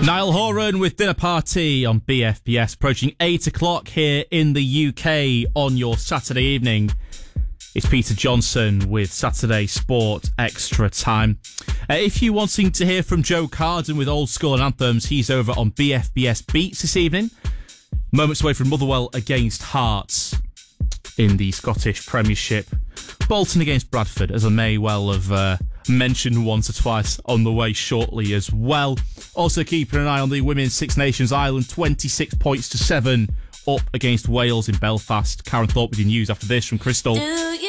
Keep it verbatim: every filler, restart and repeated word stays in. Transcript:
Niall Horan with Dinner Party on B F B S, approaching eight o'clock here in the U K on your Saturday evening. It's Peter Johnson with Saturday Sport Extra Time. Uh, if you're wanting to hear from Joe Carden with old school anthems, he's over on B F B S Beats this evening. Moments away from Motherwell against Hearts in the Scottish Premiership. Bolton against Bradford, as I may well have uh, mentioned once or twice on the way shortly as well. Also keeping an eye on the Women's Six Nations Ireland, twenty-six points to seven up against Wales in Belfast. Karen Thorpe with your news after this from Crystal.